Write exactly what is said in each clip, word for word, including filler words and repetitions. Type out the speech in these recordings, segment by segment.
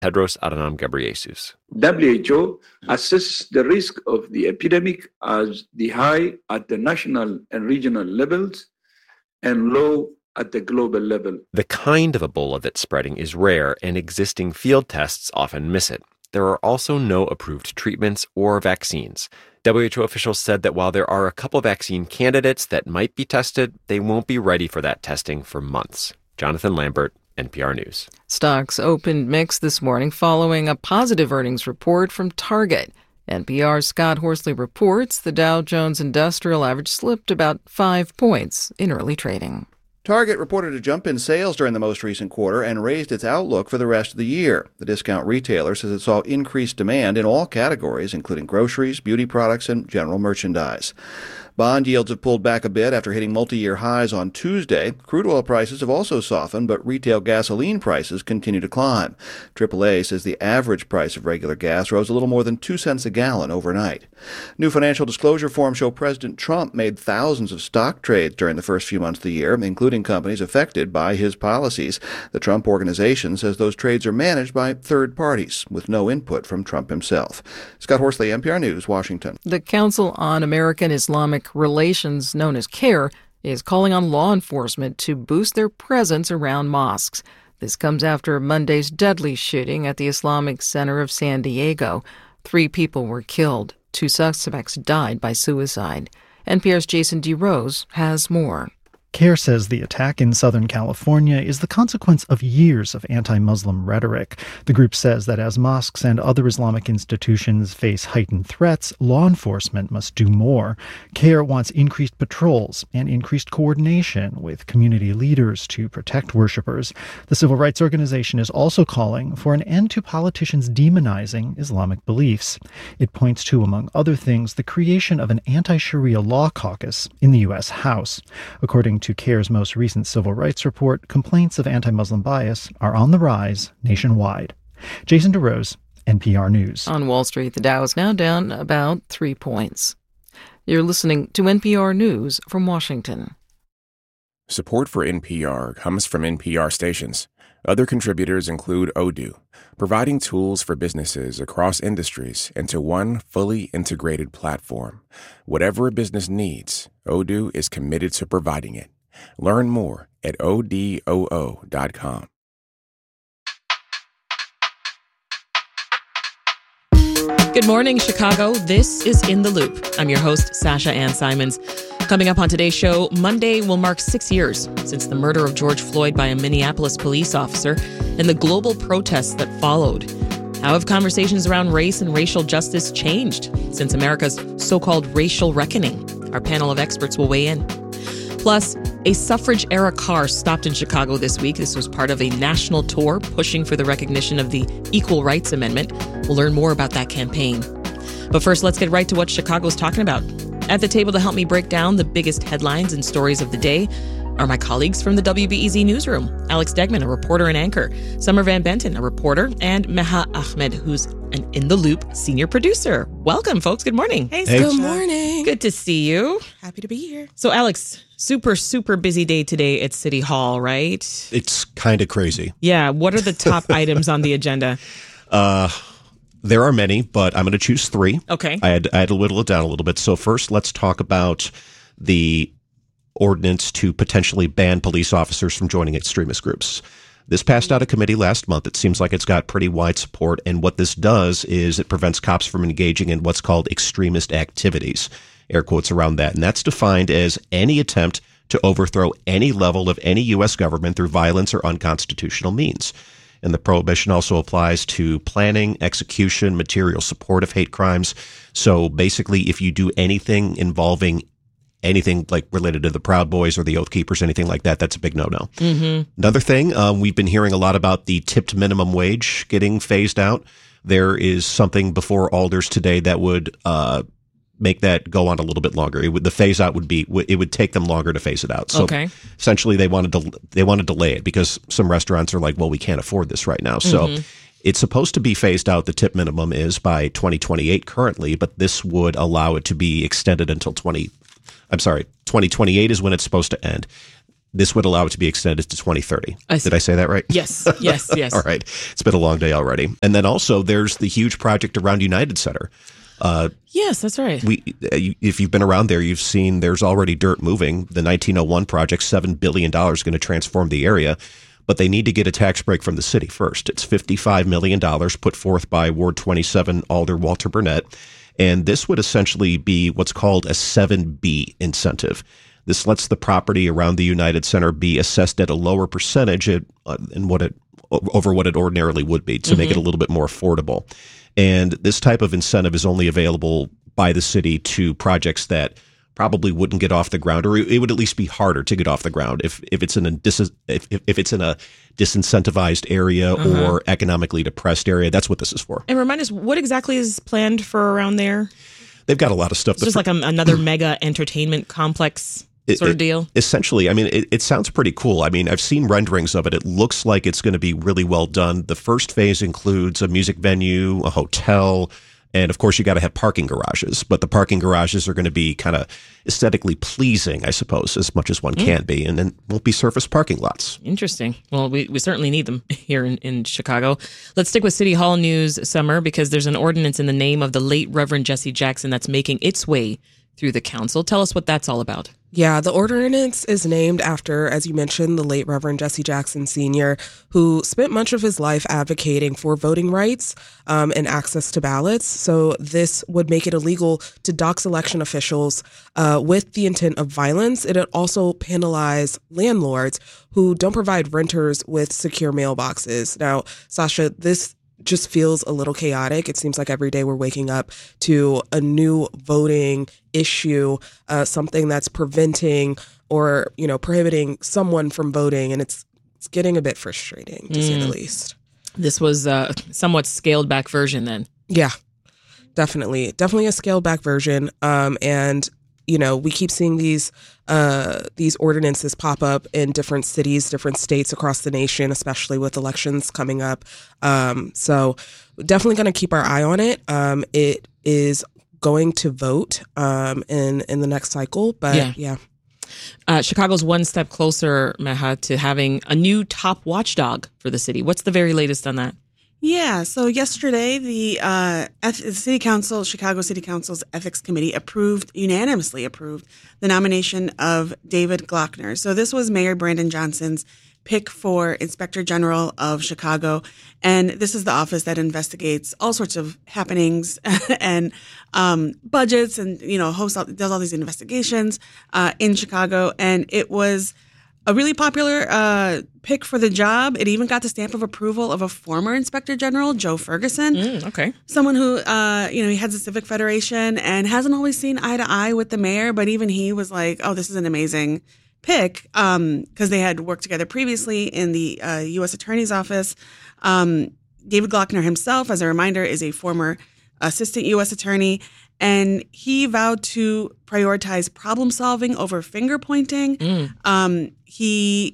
Tedros Adhanom Ghebreyesus. W H O assesses the risk of the epidemic as the high at the national and regional levels and low at the global level. The kind of Ebola that's spreading is rare, and existing field tests often miss it. There are also no approved treatments or vaccines. W H O officials said that while there are a couple vaccine candidates that might be tested, they won't be ready for that testing for months. Jonathan Lambert, N P R News. Stocks opened mixed this morning following a positive earnings report from Target. N P R's Scott Horsley reports the Dow Jones Industrial Average slipped about five points in early trading. Target reported a jump in sales during the most recent quarter and raised its outlook for the rest of the year. The discount retailer says it saw increased demand in all categories, including groceries, beauty products, and general merchandise. Bond yields have pulled back a bit after hitting multi-year highs on Tuesday. Crude oil prices have also softened, but retail gasoline prices continue to climb. triple A says the average price of regular gas rose a little more than two cents a gallon overnight. New financial disclosure forms show President Trump made thousands of stock trades during the first few months of the year, including companies affected by his policies. The Trump Organization says those trades are managed by third parties with no input from Trump himself. Scott Horsley, N P R News, Washington. The Council on American Islamic Relations, known as CAIR, is calling on law enforcement to boost their presence around mosques. This comes after Monday's deadly shooting at the Islamic Center of San Diego. Three people were killed. Two suspects died by suicide. N P R's Jason DeRose has more. CAIR says the attack in Southern California is the consequence of years of anti-Muslim rhetoric. The group says that as mosques and other Islamic institutions face heightened threats, law enforcement must do more. CAIR wants increased patrols and increased coordination with community leaders to protect worshippers. The civil rights organization is also calling for an end to politicians demonizing Islamic beliefs. It points to, among other things, the creation of an anti-Sharia law caucus in the U S House. According to CAIR's most recent civil rights report, complaints of anti-Muslim bias are on the rise nationwide. Jason DeRose, N P R News. On Wall Street, the Dow is now down about three points. You're listening to N P R News from Washington. Support for N P R comes from N P R stations. Other contributors include Odoo, providing tools for businesses across industries into one fully integrated platform. Whatever a business needs, Odoo is committed to providing it. Learn more at odoo dot com. Good morning, Chicago. This is In the Loop. I'm your host, Sasha Ann Simons. Coming up on today's show, Monday will mark six years since the murder of George Floyd by a Minneapolis police officer and the global protests that followed. How have conversations around race and racial justice changed since America's so-called racial reckoning? Our panel of experts will weigh in. Plus, a suffrage-era car stopped in Chicago this week. This was part of a national tour pushing for the recognition of the Equal Rights Amendment. We'll learn more about that campaign. But first, let's get right to what Chicago's talking about. At the table to help me break down the biggest headlines and stories of the day are my colleagues from the W B E Z newsroom. Alex Degman, a reporter and anchor. Summer Van Benton, a reporter. And Meha Ahmed, who's an In the Loop senior producer. Welcome, folks. Good morning. Hey, hey. Good morning. Good to see you. Happy to be here. So, Alex, super, super busy day today at City Hall, right? It's kind of crazy. Yeah. What are the top items on the agenda? Uh... There are many, but I'm going to choose three. Okay. I had, I had to whittle it down a little bit. So first, let's talk about the ordinance to potentially ban police officers from joining extremist groups. This passed out of committee last month. It seems like it's got pretty wide support. And what this does is it prevents cops from engaging in what's called extremist activities, air quotes around that. And that's defined as any attempt to overthrow any level of any U S government through violence or unconstitutional means. And the prohibition also applies to planning, execution, material support of hate crimes. So basically, if you do anything involving anything like related to the Proud Boys or the Oath Keepers, anything like that, that's a big no-no. Mm-hmm. Another thing, um, we've been hearing a lot about the tipped minimum wage getting phased out. There is something before Alders today that would uh, make that go on a little bit longer. It would, the phase out would be, it would take them longer to phase it out. So okay. essentially they wanted to, they want to delay it because some restaurants are like, well, we can't afford this right now. So mm-hmm. it's supposed to be phased out. The tip minimum is by twenty twenty-eight currently, but this would allow it to be extended until twenty, I'm sorry, twenty twenty-eight is when it's supposed to end. This would allow it to be extended to twenty thirty. I Did I say that right? Yes, yes, yes. All right. It's been a long day already. And then also there's the huge project around United Center. Uh, yes, that's right. We, if you've been around there, you've seen there's already dirt moving. The nineteen oh one project, seven billion dollars, is going to transform the area. But they need to get a tax break from the city first. It's fifty-five million dollars put forth by Ward twenty-seven Alder Walter Burnett. And this would essentially be what's called a seven B incentive. This lets the property around the United Center be assessed at a lower percentage at, uh, in what it, over what it ordinarily would be to mm-hmm. make it a little bit more affordable. And this type of incentive is only available by the city to projects that probably wouldn't get off the ground, or it would at least be harder to get off the ground if if it's in a dis, if, if it's in a disincentivized area uh-huh. or economically depressed area. That's what this is for. And remind us, what exactly is planned for around there? They've got a lot of stuff. It's just fr- like a, another mega entertainment complex sort it, of deal? It, essentially. I mean, it, it sounds pretty cool. I mean, I've seen renderings of it. It looks like it's going to be really well done. The first phase includes a music venue, a hotel, and of course, you got to have parking garages. But the parking garages are going to be kind of aesthetically pleasing, I suppose, as much as one mm. can be, and then won't be surface parking lots. Interesting. Well, we, we certainly need them here in, in Chicago. Let's stick with City Hall news, Summer, because there's an ordinance in the name of the late Reverend Jesse Jackson that's making its way through the council. Tell us what that's all about. Yeah, the ordinance is named after, as you mentioned, the late Reverend Jesse Jackson Senior, who spent much of his life advocating for voting rights um, and access to ballots. So this would make it illegal to dox election officials uh, with the intent of violence. It would also penalize landlords who don't provide renters with secure mailboxes. Now, Sasha, this just feels a little chaotic. It seems like every day we're waking up to a new voting issue, uh, something that's preventing or, you know, prohibiting someone from voting. And it's it's getting a bit frustrating, to mm. say the least. This was a somewhat scaled back version then. Yeah, definitely. Definitely a scaled back version. Um, and, you know, we keep seeing these uh, these ordinances pop up in different cities, different states across the nation, especially with elections coming up. Um, so definitely going to keep our eye on it. Um, it is going to vote um, in, in the next cycle. But yeah. yeah. Uh, Chicago's one step closer, Meha, to having a new top watchdog for the city. What's the very latest on that? Yeah, so yesterday, the uh, the City Council, Chicago City Council's Ethics Committee approved, unanimously approved, the nomination of David Glockner. So this was Mayor Brandon Johnson's pick for Inspector General of Chicago. And this is the office that investigates all sorts of happenings and um, budgets and, you know, hosts all, does all these investigations uh, in Chicago. And it was a really popular uh, pick for the job. It even got the stamp of approval of a former Inspector General, Joe Ferguson. Mm, okay. Someone who, uh, you know, he heads the Civic Federation and hasn't always seen eye to eye with the mayor, but even he was like, oh, this is an amazing pick, because um, they had worked together previously in the uh, U S Attorney's Office. Um, David Glockner himself, as a reminder, is a former assistant U S attorney, and he vowed to prioritize problem solving over finger pointing. Mm. Um, he,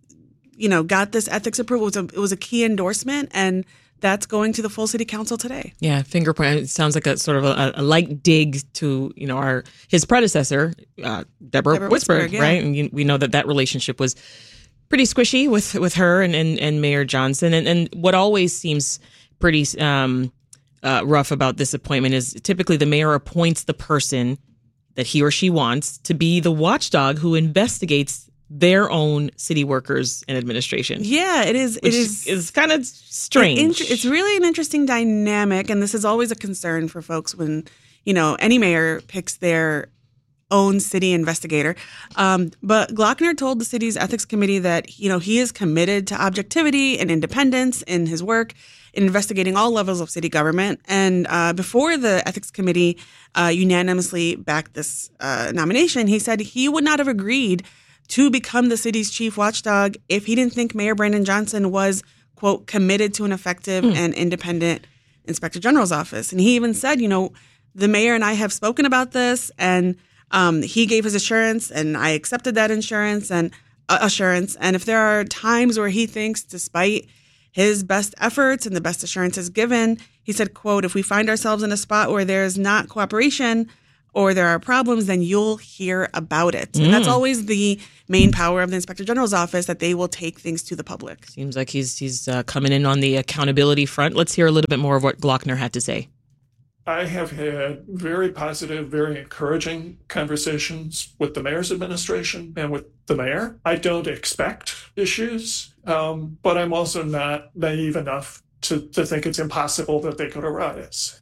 you know, got this ethics approval. It was, a, it was a key endorsement, and that's going to the full city council today. Yeah, finger point. It sounds like a sort of a, a light dig to, you know, our his predecessor, uh, Deborah, Deborah Witzberg, yeah. right? And you, we know that that relationship was pretty squishy with, with her and, and, and Mayor Johnson. And, and what always seems pretty um, uh, rough about this appointment is typically the mayor appoints the person that he or she wants to be the watchdog who investigates their own city workers and administration. Yeah, it is. It is. Is kind of strange. It, it's really an interesting dynamic, and this is always a concern for folks when, you know, any mayor picks their own city investigator. Um, but Glockner told the city's ethics committee that, you know, he is committed to objectivity and independence in his work in investigating all levels of city government. And uh, before the ethics committee uh, unanimously backed this uh, nomination, he said he would not have agreed to become the city's chief watchdog if he didn't think Mayor Brandon Johnson was, quote, committed to an effective mm. and independent Inspector General's office. And he even said, you know, the mayor and I have spoken about this, and um, he gave his assurance, and I accepted that insurance and uh, assurance. And if there are times where he thinks, despite his best efforts and the best assurances given, he said, quote, if we find ourselves in a spot where there's not cooperation or there are problems, then you'll hear about it. Mm. And that's always the main power of the Inspector General's office, that they will take things to the public. Seems like he's he's uh, coming in on the accountability front. Let's hear a little bit more of what Glockner had to say. I have had very positive, very encouraging conversations with the mayor's administration and with the mayor. I don't expect issues, um, but I'm also not naive enough to, to think it's impossible that they could arise.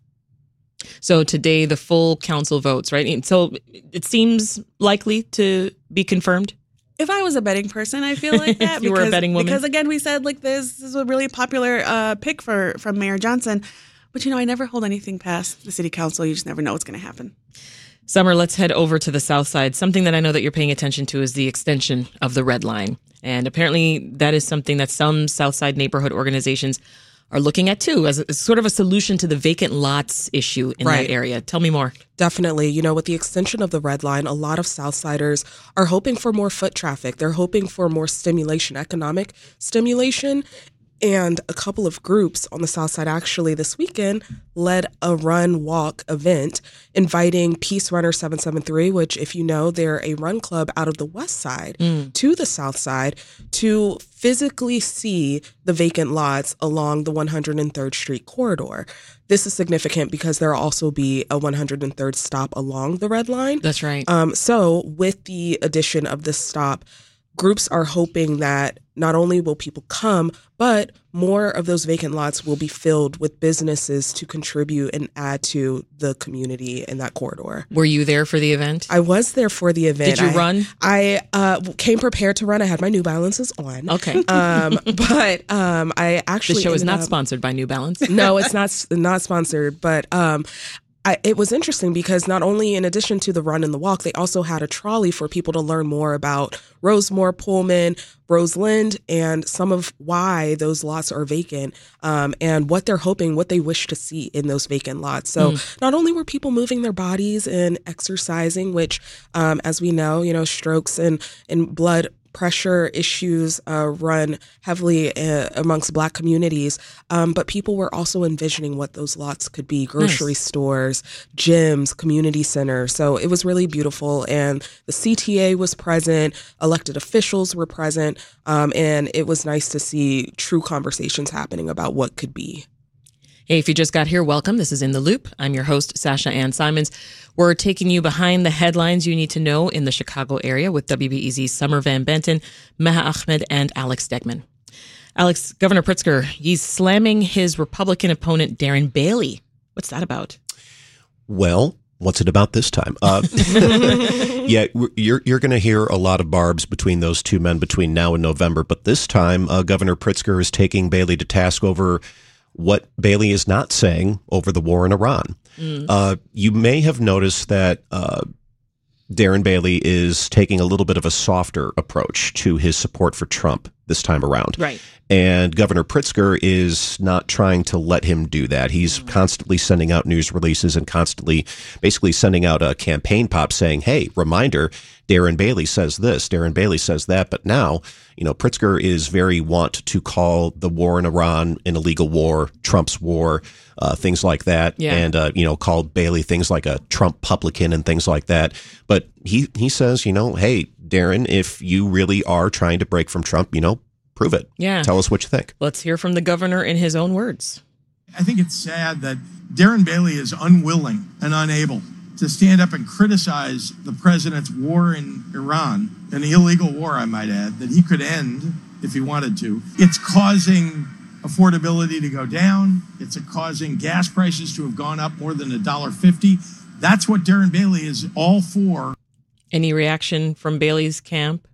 So today, the full council votes, right? So it seems likely to be confirmed? If I was a betting person, I feel like that. you because, were a betting woman? Because, again, we said, like, this, this is a really popular uh, pick for from Mayor Johnson. But, you know, I never hold anything past the city council. You just never know what's going to happen. Summer, let's head over to the south side. Something that I know that you're paying attention to is the extension of the Red Line. And apparently that is something that some south side neighborhood organizations are looking at, too, as, a, as sort of a solution to the vacant lots issue in right. that area. Tell me more. Definitely. You know, with the extension of the Red Line, a lot of Southsiders are hoping for more foot traffic. They're hoping for more stimulation, economic stimulation. And a couple of groups on the South Side actually this weekend led a run walk event inviting Peace Runner seven seven three, which, if you know, they're a run club out of the West Side mm. to the South Side to physically see the vacant lots along the one hundred third Street corridor. This is significant because there will also be a one hundred third stop along the Red Line. That's right. Um, so with the addition of this stop, groups are hoping that not only will people come, but more of those vacant lots will be filled with businesses to contribute and add to the community in that corridor. Were you there for the event? I was there for the event. Did you I, run? I uh, came prepared to run. I had my New Balances on. Okay. Um, but um, I actually... The show is not up, sponsored by New Balance. No, it's not not sponsored, but... Um, I, it was interesting because not only in addition to the run and the walk, they also had a trolley for people to learn more about Rosemore, Pullman, Roseland, and some of why those lots are vacant um, and what they're hoping, what they wish to see in those vacant lots. So mm. not only were people moving their bodies and exercising, which, um, as we know, you know, strokes and, and blood pressure issues uh, run heavily uh, amongst Black communities, um, but people were also envisioning what those lots could be: grocery nice. stores, gyms, community centers. So it was really beautiful, and the C T A was present, elected officials were present, um, and it was nice to see true conversations happening about what could be. Hey, if you just got here, welcome. This is In the Loop. I'm your host, Sasha Ann Simons. We're taking you behind the headlines you need to know in the Chicago area with W B E Z's Summer Van Benton, Meha Ahmed, and Alex Stegman. Alex, Governor Pritzker, he's slamming his Republican opponent, Darren Bailey. What's that about? Well, what's it about this time? Uh, yeah, you're you're going to hear a lot of barbs between those two men between now and November, but this time uh, Governor Pritzker is taking Bailey to task over what Bailey is not saying over the war in Iran. Mm. Uh, you may have noticed that uh, Darren Bailey is taking a little bit of a softer approach to his support for Trump this time around. Right. And Governor Pritzker is not trying to let him do that. He's mm. constantly sending out news releases and constantly basically sending out a campaign pop saying, hey, reminder, Darren Bailey says this, Darren Bailey says that. But now, you know, Pritzker is very wont to call the war in Iran an illegal war, Trump's war, uh, things like that. Yeah. And, uh, you know, called Bailey things like a Trump publican and things like that. But he, he says, you know, hey, Darren, if you really are trying to break from Trump, you know, prove it. Yeah. Tell us what you think. Let's hear from the governor in his own words. I think it's sad that Darren Bailey is unwilling and unable to stand up and criticize the president's war in Iran, an illegal war, I might add, that he could end if he wanted to. It's causing affordability to go down. It's causing gas prices to have gone up more than one dollar fifty. That's what Darren Bailey is all for. Any reaction from Bailey's camp?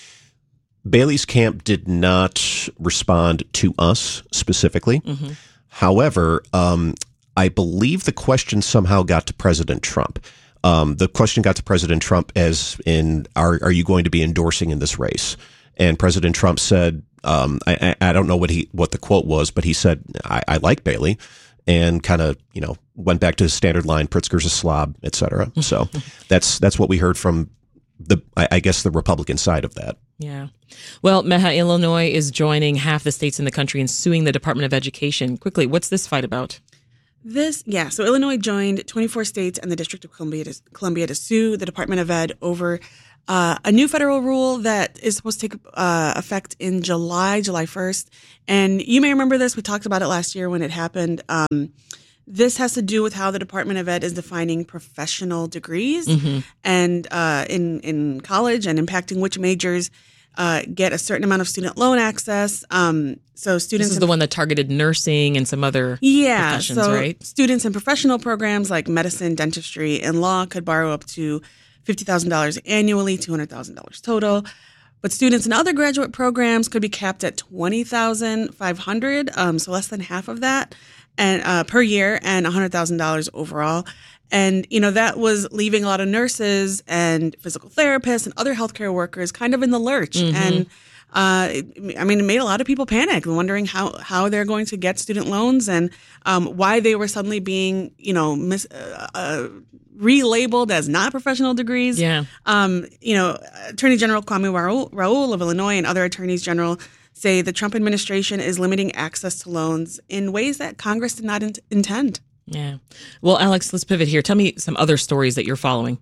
Bailey's camp did not respond to us specifically. Mm-hmm. However, um, I believe the question somehow got to President Trump. Um, the question got to President Trump as in, are, are you going to be endorsing in this race? And President Trump said, um, I, I don't know what he what the quote was, but he said, I, I like Bailey, and kind of, you know, went back to his standard line, Pritzker's a slob, et cetera. So that's that's what we heard from the, I, I guess, the Republican side of that. Yeah. Well, Meha, Illinois is joining half the states in the country in suing the Department of Education. Quickly, what's this fight about? This, yeah. So Illinois joined twenty-four states and the District of Columbia to, Columbia to sue the Department of Ed over uh, a new federal rule that is supposed to take uh, effect in July, July first. And you may remember this. We talked about it last year when it happened. Um, this has to do with how the Department of Ed is defining professional degrees mm-hmm. and uh, in in college and impacting which majors uh, get a certain amount of student loan access. Um, so students This is the one that targeted nursing and some other yeah, professions, so right? Students in professional programs like medicine, dentistry, and law could borrow up to fifty thousand dollars annually, two hundred thousand dollars total. But students in other graduate programs could be capped at twenty thousand five hundred dollars, um, so less than half of that, and uh, per year, and one hundred thousand dollars overall. And, you know, that was leaving a lot of nurses and physical therapists and other healthcare workers kind of in the lurch. Mm-hmm. And, uh, it, I mean, it made a lot of people panic, wondering how, how they're going to get student loans and um, why they were suddenly being, you know, mis- uh, uh, relabeled as not professional degrees. Yeah. Um, you know, Attorney General Kwame Raoul, Raoul of Illinois and other attorneys general say the Trump administration is limiting access to loans in ways that Congress did not in- intend. Yeah. Well, Alex, let's pivot here. Tell me some other stories that you're following.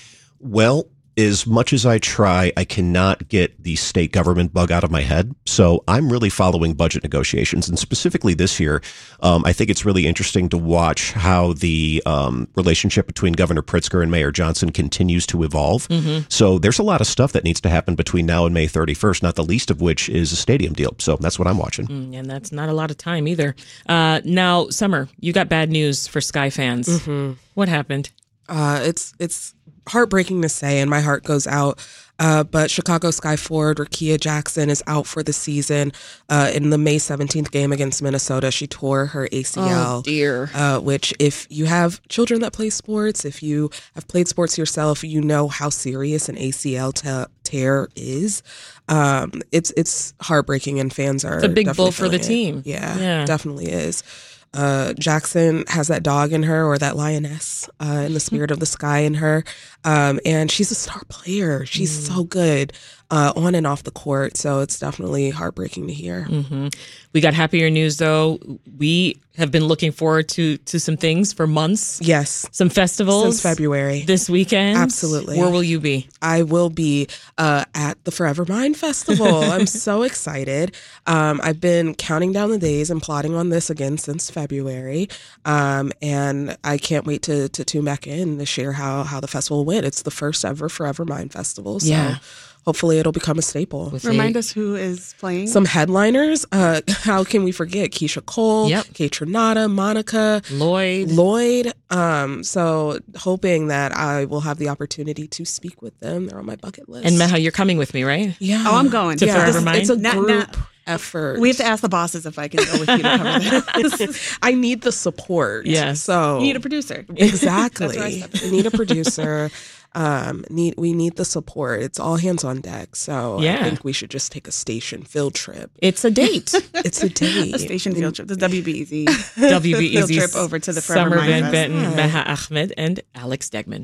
Well, as much as I try, I cannot get the state government bug out of my head. So I'm really following budget negotiations. And specifically this year, um, I think it's really interesting to watch how the um, relationship between Governor Pritzker and Mayor Johnson continues to evolve. Mm-hmm. So there's a lot of stuff that needs to happen between now and May thirty-first, not the least of which is a stadium deal. So that's what I'm watching. Mm, and that's not a lot of time either. Uh, now, Summer, you got bad news for Sky fans. Mm-hmm. What happened? Uh, it's it's heartbreaking to say, and my heart goes out. Uh, but Chicago Sky forward Rickea Jackson is out for the season. Uh, in the May seventeenth game against Minnesota, she tore her A C L. Oh, dear. Uh, which, if you have children that play sports, if you have played sports yourself, you know how serious an A C L te- tear is. Um, it's it's heartbreaking, and fans are It's a big definitely blow for the feeling team. it. Yeah, Yeah. definitely is. Uh, Jackson has that dog in her, or that lioness uh, in the spirit of the sky in her. Um, and she's a star player. She's mm. so good uh, on and off the court. So it's definitely heartbreaking to hear. Mm-hmm. We got happier news, though. We have been looking forward to to some things for months. Yes. Some festivals. Since February. This weekend. Absolutely. Where will you be? I will be uh, at the Forever Mind Festival. I'm so excited. Um, I've been counting down the days and plotting on this again since February. Um, and I can't wait to to tune back in to share how, how the festival went. It's the first ever Forever Mind Festival. So Yeah. hopefully it'll become a staple. With Remind a- us who is playing. Some headliners. Uh, how can we forget Keisha Cole, Yep. Kate Trinata, Monica, Lloyd. Lloyd. Um, so hoping that I will have the opportunity to speak with them. They're on my bucket list. And Meha, you're coming with me, right? Yeah. Oh, I'm going. To yeah, Forever it's, Mind? it's a Not- group not- effort. We have to ask the bosses if I can go with you to cover that. I need the support. Yes. So You need a producer. exactly. That's where I step in. We need a producer. Um, need we need the support. It's all hands on deck. So Yeah. I think we should just take a station field trip. It's a date. It's a date. A station field trip. The W B E Z W B E field Z trip over to the Forever Summer Mind Van Fest. Benton, Yeah. Meha Ahmed, and Alex Degman.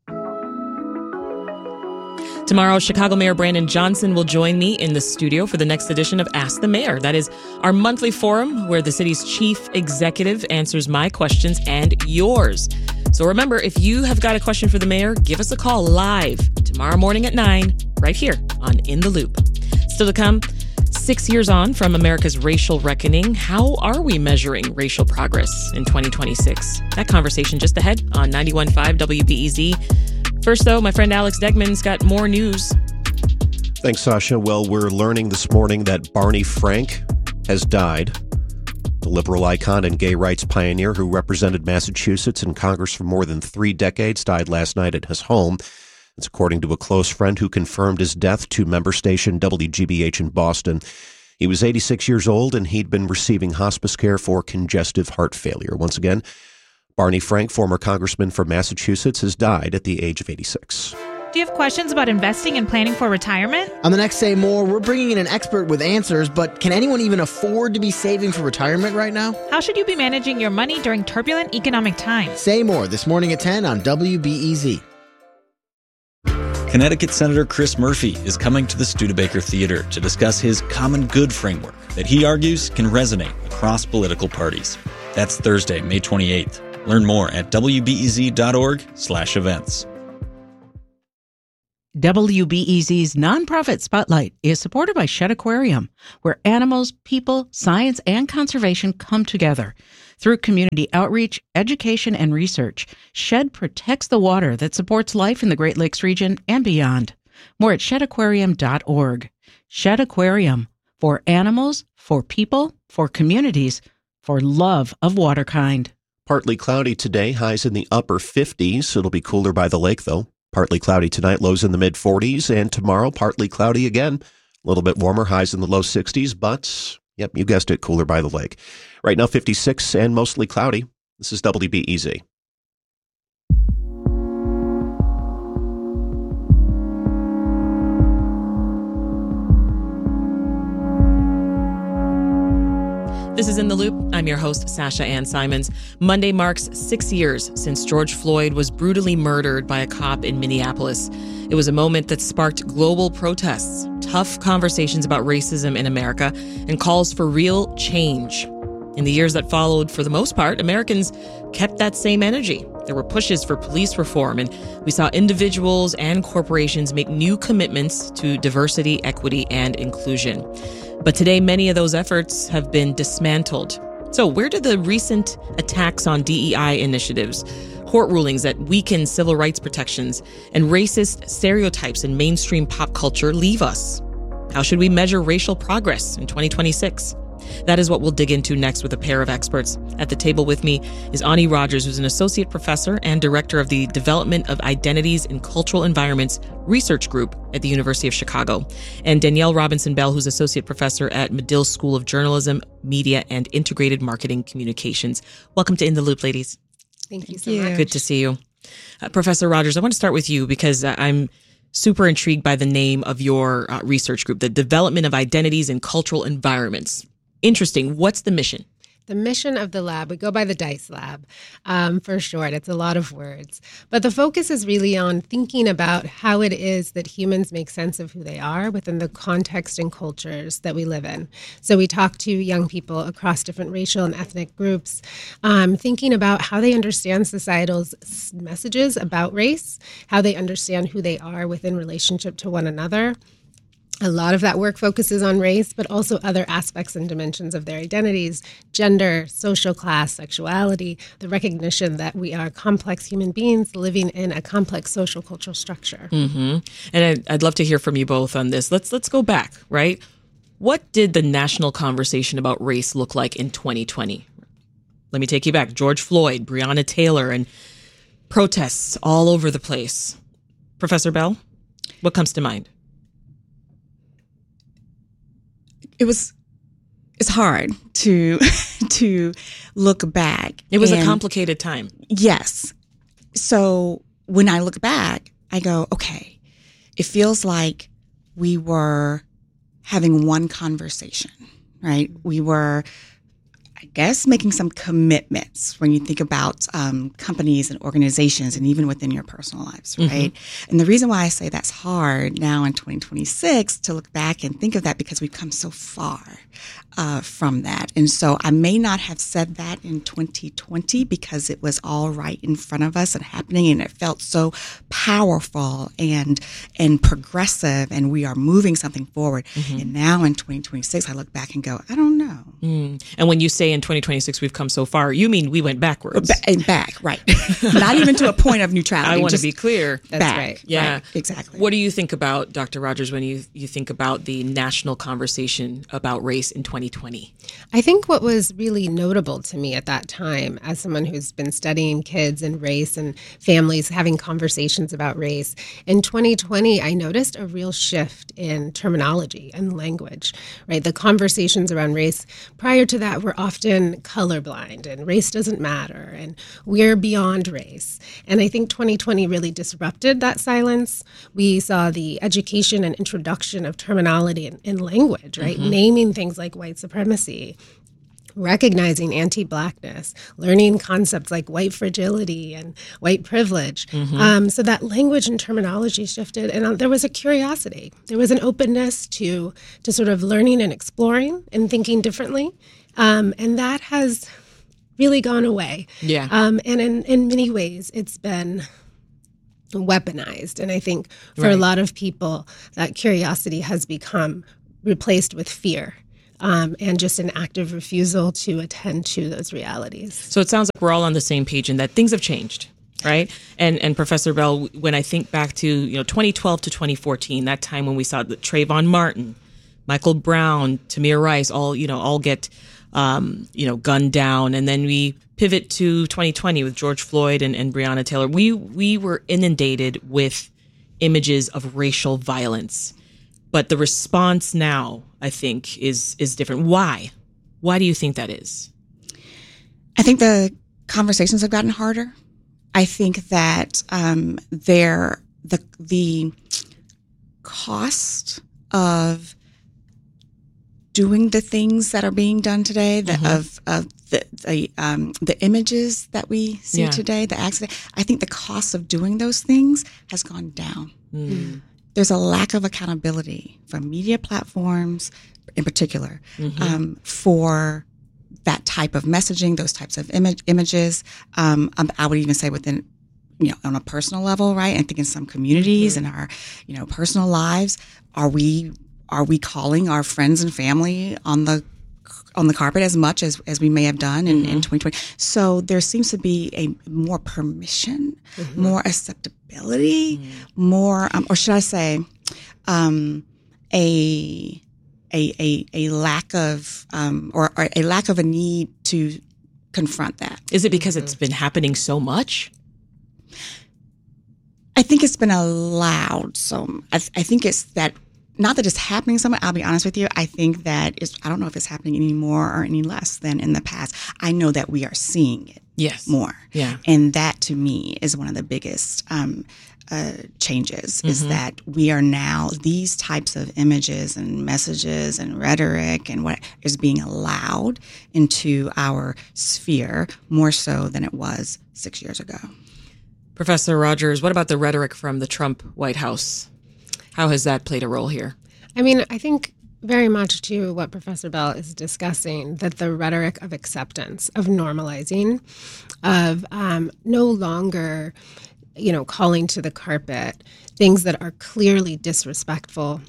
Tomorrow, Chicago Mayor Brandon Johnson will join me in the studio for the next edition of Ask the Mayor. That is our monthly forum where the city's chief executive answers my questions and yours. So remember, if you have got a question for the mayor, give us a call live tomorrow morning at nine, right here on In the Loop. Still to come, six years on from America's racial reckoning, how are we measuring racial progress in twenty twenty-six? That conversation just ahead on ninety-one point five W B E Z. First, though, my friend Alex Degman's got more news. Thanks, Sasha. Well, we're learning this morning that Barney Frank has died. The liberal icon and gay rights pioneer who represented Massachusetts in Congress for more than three decades died last night at his home. It's according to a close friend who confirmed his death to member station W G B H in Boston. He was eighty-six years old, and he'd been receiving hospice care for congestive heart failure. Once again, Barney Frank, former congressman from Massachusetts, has died at the age of eighty-six. Do you have questions about investing and planning for retirement? On the next Say More, we're bringing in an expert with answers, but can anyone even afford to be saving for retirement right now? How should you be managing your money during turbulent economic times? Say More this morning at ten on W B E Z. Connecticut Senator Chris Murphy is coming to the Studebaker Theater to discuss his common good framework that he argues can resonate across political parties. That's Thursday, May twenty-eighth. Learn more at W B E Z dot org slash events. W B E Z's nonprofit Spotlight is supported by Shedd Aquarium, where animals, people, science, and conservation come together. Through community outreach, education, and research, Shedd protects the water that supports life in the Great Lakes region and beyond. More at shedd aquarium dot org. Shedd Aquarium, for animals, for people, for communities, for love of waterkind. Partly cloudy today, highs in the upper fifties. It'll be cooler by the lake, though. Partly cloudy tonight, lows in the mid-forties, and tomorrow, partly cloudy again. A little bit warmer, highs in the low sixties, but, yep, you guessed it, cooler by the lake. Right now, fifty-six and mostly cloudy. This is W B E Z. This is In the Loop. I'm your host, Sasha Ann Simons. Monday marks six years since George Floyd was brutally murdered by a cop in Minneapolis. It was a moment that sparked global protests, tough conversations about racism in America, and calls for real change. In the years that followed, for the most part, Americans kept that same energy. There were pushes for police reform, and we saw individuals and corporations make new commitments to diversity, equity, and inclusion. But today, many of those efforts have been dismantled. So where did the recent attacks on D E I initiatives, court rulings that weaken civil rights protections, and racist stereotypes in mainstream pop culture leave us? How should we measure racial progress in twenty twenty-six? That is what we'll dig into next with a pair of experts. At the table with me is Ani Rogers, who's an associate professor and director of the Development of Identities in Cultural Environments Research Group at the University of Chicago, and Danielle Robinson-Bell, who's associate professor at Medill School of Journalism, Media, and Integrated Marketing Communications. Welcome to In the Loop, ladies. Thank you so much. Good to see you. Uh, Professor Rogers, I want to start with you because uh, I'm super intrigued by the name of your uh, research group, the Development of Identities in Cultural Environments. Interesting. What's the mission? The mission of the lab, we go by the DICE lab um, for short. It's a lot of words. But the focus is really on thinking about how it is that humans make sense of who they are within the context and cultures that we live in. So we talk to young people across different racial and ethnic groups, um, thinking about how they understand societal's messages about race, how they understand who they are within relationship to one another. A lot of that work focuses on race, but also other aspects and dimensions of their identities, gender, social class, sexuality, the recognition that we are complex human beings living in a complex social cultural structure. Mm-hmm. And I'd, I'd love to hear from you both on this. Let's let's go back, right? What did the national conversation about race look like in twenty twenty? Let me take you back. George Floyd, Breonna Taylor, and protests all over the place. Professor Bell, what comes to mind? It was, it's hard to, to look back. It was and, a complicated time. Yes. So when I look back, I go, okay, it feels like we were having one conversation, right? We were, I guess, making some commitments when you think about um, companies and organizations and even within your personal lives, right? Mm-hmm. And the reason why I say that's hard now in twenty twenty-six to look back and think of that because we've come so far uh, from that. And so I may not have said that in twenty twenty because it was all right in front of us and happening and it felt so powerful and and progressive and we are moving something forward. Mm-hmm. And now in twenty twenty-six, I look back and go, I don't know. Mm. And when you say in twenty twenty-six we've come so far, you mean we went backwards. Ba- back, right. Not even to a point of neutrality. I want to be clear. That's back. right. Yeah, right. Exactly. What do you think about, Doctor Rogers, when you, you think about the national conversation about race in twenty twenty? I think what was really notable to me at that time, as someone who's been studying kids and race and families having conversations about race, in twenty twenty, I noticed a real shift in terminology and language, right? The conversations around race prior to that were often colorblind and race doesn't matter and we're beyond race. And I think twenty twenty really disrupted that silence. We saw the education and introduction of terminology in, in language, right? Mm-hmm. Naming things like white supremacy, recognizing anti-Blackness, learning concepts like white fragility and white privilege. Mm-hmm. Um, so that language and terminology shifted, and uh, there was a curiosity. There was an openness to to sort of learning and exploring and thinking differently, um, and that has really gone away. Yeah. Um, and in, in many ways, it's been weaponized. And I think for Right. a lot of people, that curiosity has become replaced with fear. Um, and just an active refusal to attend to those realities. So it sounds like we're all on the same page in that things have changed, right? And and Professor Bell, when I think back to you know twenty twelve to twenty fourteen, that time when we saw the Trayvon Martin, Michael Brown, Tamir Rice, all you know all get um, you know gunned down, and then we pivot to twenty twenty with George Floyd and, and Breonna Taylor. We we were inundated with images of racial violence. But the response now, I think, is is different. Why? Why do you think that is? I think the conversations have gotten harder. I think that um, there the the cost of doing the things that are being done today, the, Mhm. of of the the, um, the images that we see Yeah. today, the accident. I think the cost of doing those things has gone down. Mm. There's a lack of accountability from media platforms in particular Mhm. um, for that type of messaging, those types of image, images. Um, um, I would even say within, you know, on a personal level, right? I think in some communities Mm-hmm. and our, you know, personal lives, are we are we calling our friends and family on the on the carpet as much as, as we may have done in, in twenty twenty? So there seems to be a more permission, Mm-hmm. more acceptability, more, um, or should I say, um, a, a a a lack of um, or, or a lack of a need to confront that. Is it because it's been happening so much? I think it's been allowed. So I, th- I think it's that. Not that it's happening so much. I'll be honest with you. I think that it's, I don't know if it's happening any more or any less than in the past. I know that we are seeing it Yes. more. Yeah. And that to me is one of the biggest um, uh, changes is Mhm. that we are now, these types of images and messages and rhetoric and what is being allowed into our sphere more so than it was six years ago. Professor Rogers, what about the rhetoric from the Trump White House? How has that played a role here? I mean, I think very much to what Professor Bell is discussing, that the rhetoric of acceptance, of normalizing, of um, no longer, you know, calling to the carpet things that are clearly disrespectful,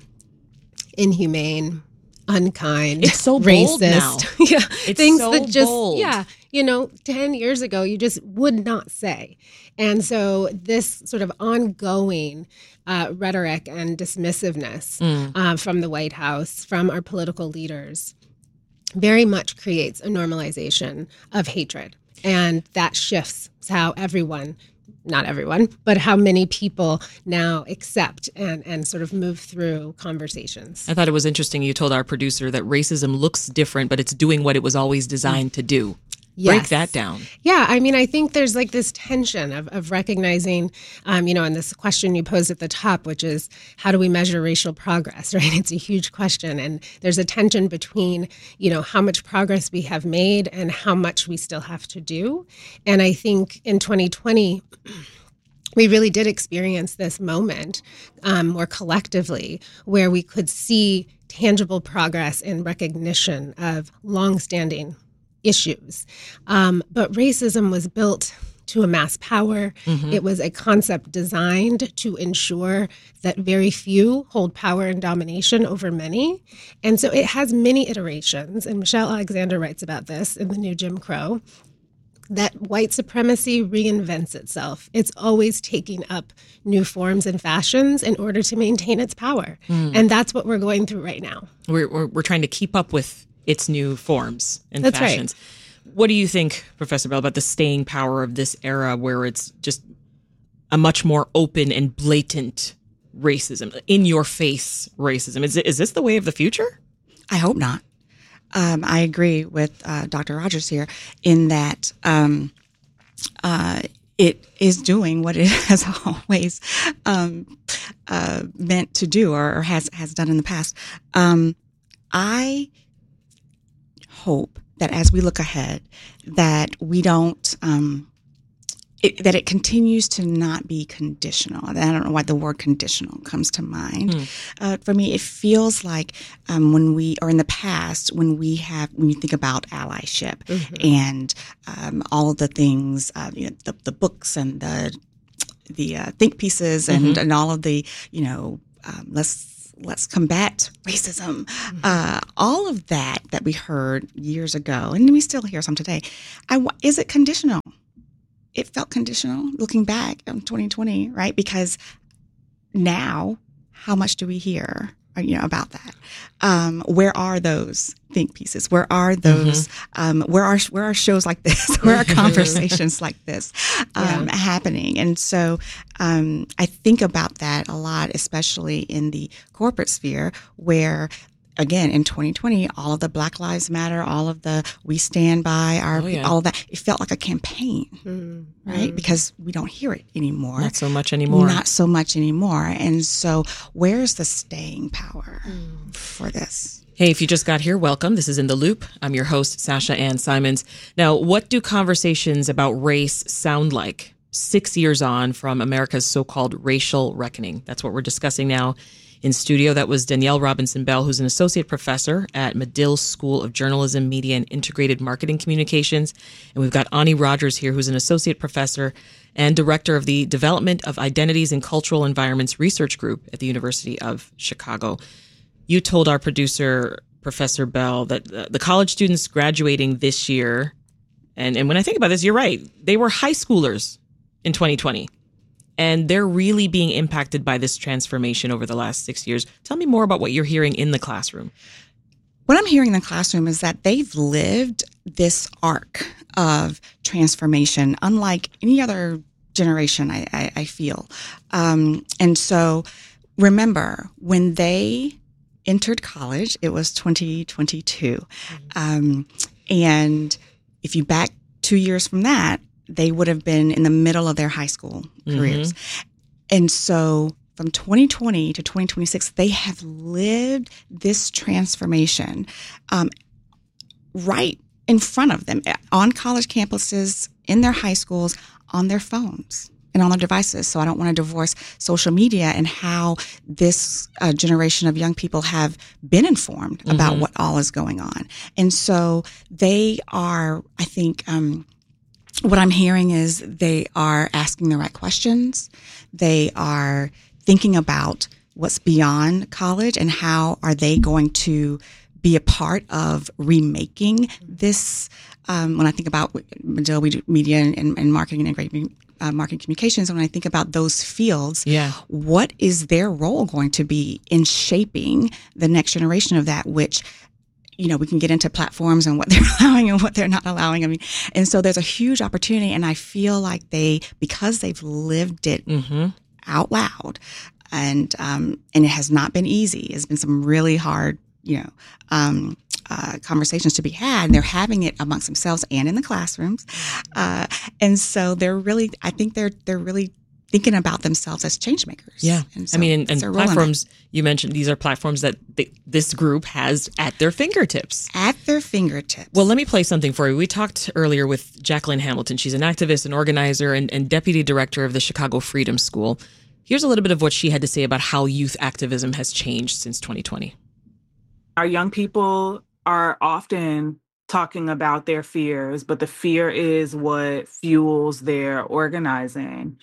inhumane, unkind, It's so racist. bold now. yeah, It's things so that just bold. yeah, you know, ten years ago you just would not say. And so this sort of ongoing uh, rhetoric and dismissiveness Mm. uh, from the White House, from our political leaders, very much creates a normalization of hatred. And that shifts how everyone, not everyone, but how many people now accept and, and sort of move through conversations. I thought it was interesting. You told our producer that racism looks different, but it's doing what it was always designed to do. Break Yes. that down. Yeah, I mean, I think there's like this tension of, of recognizing, um, you know, and this question you posed at the top, which is how do we measure racial progress, right? It's a huge question. And there's a tension between, you know, how much progress we have made and how much we still have to do. And I think in twenty twenty, we really did experience this moment um, more collectively where we could see tangible progress in recognition of longstanding issues. Um, but racism was built to amass power. Mhm. It was a concept designed to ensure that very few hold power and domination over many. And so it has many iterations. And Michelle Alexander writes about this in The New Jim Crow, that white supremacy reinvents itself. It's always taking up new forms and fashions in order to maintain its power. Mm. And that's what we're going through right now. We're, we're, we're trying to keep up with its new forms and That's right. fashions. What do you think, Professor Bell, about the staying power of this era where it's just a much more open and blatant racism, in your face racism? Is, it, is this the way of the future? I hope not. Um, I agree with uh, Doctor Rogers here in that um, uh, it is doing what it has always um, uh, meant to do or, or has, has done in the past. Um, I hope that as we look ahead, that we don't, um, it, that it continues to not be conditional. I don't know why the word conditional comes to mind. Mm. Uh, for me, it feels like um, when we, or in the past, when we have, when you think about allyship mm-hmm. and um, all of the things, uh, you know, the, the books and the the uh, think pieces and, mm-hmm. and all of the, you know, um, let's let's combat racism, mm-hmm. uh, all of that that we heard years ago, and we still hear some today. I, is it conditional? It felt conditional looking back on twenty twenty, right? Because now, how much do we hear, you know, about that? Um, where are those think pieces? Where are those? Mm-hmm. Um, where are where are shows like this? Where are conversations like this um, yeah. happening? And so, um, I think about that a lot, especially in the corporate sphere, where, again, in twenty twenty, all of the Black Lives Matter, all of the we stand by our, oh, yeah. all of that, it felt like a campaign, mm-hmm. right? Because we don't hear it anymore. Not so much anymore. Not so much anymore. And so where's the staying power mm. for this? Hey, if you just got here, welcome. This is In the Loop. I'm your host, Sasha Ann Simons. Now, what do conversations about race sound like six years on from America's so-called racial reckoning? That's what we're discussing now. In studio, that was Danielle Robinson Bell, who's an associate professor at Medill School of Journalism, Media, and Integrated Marketing Communications. And we've got Ani Rogers here, who's an associate professor and director of the Development of Identities and Cultural Environments Research Group at the University of Chicago. You told our producer, Professor Bell, that the college students graduating this year, and, and when I think about this, you're right, they were high schoolers in twenty twenty. And they're really being impacted by this transformation over the last six years. Tell me more about what you're hearing in the classroom. What I'm hearing in the classroom is that they've lived this arc of transformation, unlike any other generation, I, I, I feel. Um, and so remember, when they entered college, it was twenty twenty-two. Mm-hmm. Um, and if you back two years from that, they would have been in the middle of their high school careers. Mm-hmm. And so from twenty twenty to twenty twenty-six, they have lived this transformation um, right in front of them on college campuses, in their high schools, on their phones and on their devices. So I don't want to divorce social media and how this uh, generation of young people have been informed mm-hmm. about what all is going on. And so they are, I think, um, what I'm hearing is they are asking the right questions. They are thinking about what's beyond college and how are they going to be a part of remaking this. Um, when I think about Medill, we do media and, and marketing and great uh, marketing communications, and when I think about those fields, yeah. what is their role going to be in shaping the next generation of that, which, you know, we can get into platforms and what they're allowing and what they're not allowing. I mean, and so there's a huge opportunity, and I feel like they, because they've lived it mm-hmm. out loud, and um, and it has not been easy. It's been some really hard, you know, um, uh, conversations to be had. And they're having it amongst themselves and in the classrooms, uh, and so they're really, I think they're they're really thinking about themselves as change makers. Yeah. And so I mean, and, and platforms, you mentioned these are platforms that they, this group has at their fingertips. At their fingertips. Well, let me play something for you. We talked earlier with Jacqueline Hamilton. She's an activist, an organizer, and, and deputy director of the Chicago Freedom School. Here's a little bit of what she had to say about how youth activism has changed since twenty twenty. Our young people are often talking about their fears, but the fear is what fuels their organizing.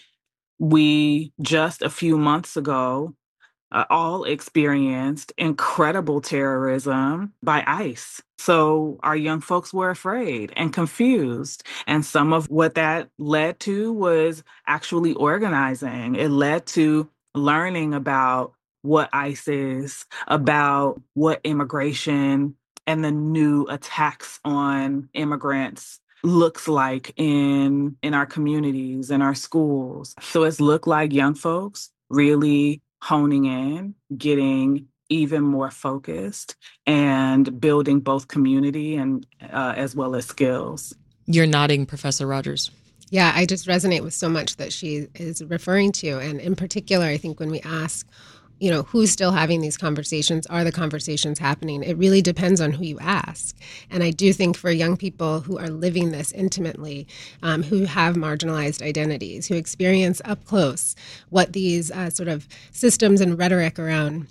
We just a few months ago uh, all experienced incredible terrorism by ICE. So our young folks were afraid and confused. And some of what that led to was actually organizing. It led to learning about what ICE is, about what immigration and the new attacks on immigrants looks like in in our communities, in our schools. So it's looked like young folks really honing in, getting even more focused, and building both community and uh, as well as skills. You're nodding, Professor Rogers. Yeah, I just resonate with so much that she is referring to. And in particular, I think when we ask, you know, who's still having these conversations? Are the conversations happening? It really depends on who you ask. And I do think for young people who are living this intimately, um, who have marginalized identities, who experience up close what these uh, sort of systems and rhetoric around